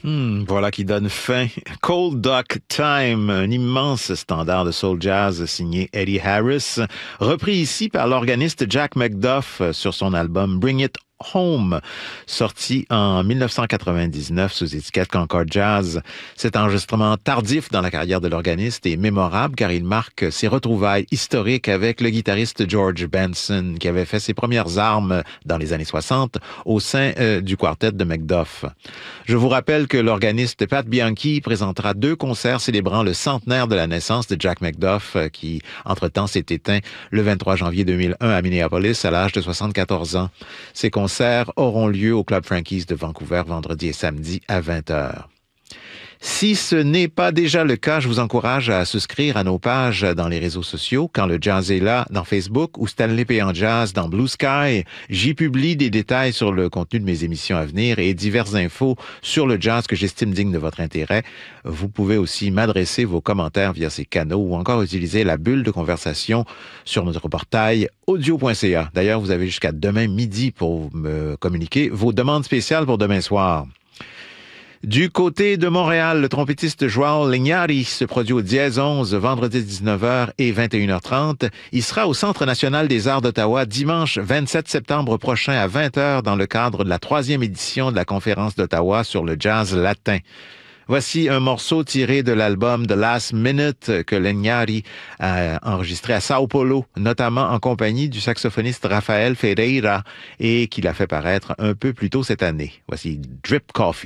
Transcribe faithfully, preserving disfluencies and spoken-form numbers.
Hmm, voilà qui donne fin. Cold Duck Time, un immense standard de soul jazz signé Eddie Harris, repris ici par l'organiste Jack McDuff sur son album Bring It Home, sorti en mille neuf cent quatre-vingt-dix-neuf sous étiquette Concord Jazz. Cet enregistrement tardif dans la carrière de l'organiste est mémorable car il marque ses retrouvailles historiques avec le guitariste George Benson qui avait fait ses premières armes dans les années soixante au sein euh, du quartet de McDuff. Je vous rappelle que l'organiste Pat Bianchi présentera deux concerts célébrant le centenaire de la naissance de Jack McDuff qui, entre-temps, s'est éteint le vingt-trois janvier deux mille un à Minneapolis à l'âge de soixante-quatorze ans. Ces concerts auront lieu au Club Frankie's de Vancouver vendredi et samedi à vingt heures. Si ce n'est pas déjà le cas, je vous encourage à souscrire à nos pages dans les réseaux sociaux. Quand le jazz est là, dans Facebook ou Stanley P. en Jazz dans Blue Sky, j'y publie des détails sur le contenu de mes émissions à venir et diverses infos sur le jazz que j'estime digne de votre intérêt. Vous pouvez aussi m'adresser vos commentaires via ces canaux ou encore utiliser la bulle de conversation sur notre portail audio point c a. D'ailleurs, vous avez jusqu'à demain midi pour me communiquer vos demandes spéciales pour demain soir. Du côté de Montréal, le trompettiste João Linhares se produit au Dièse onze vendredi dix-neuf heures et vingt et une heures trente. Il sera au Centre national des arts d'Ottawa dimanche vingt-sept septembre prochain à vingt heures dans le cadre de la troisième édition de la conférence d'Ottawa sur le jazz latin. Voici un morceau tiré de l'album The Last Minute que Linhares a enregistré à Sao Paulo, notamment en compagnie du saxophoniste Rafael Ferreira et qu'il a fait paraître un peu plus tôt cette année. Voici Drip Coffee.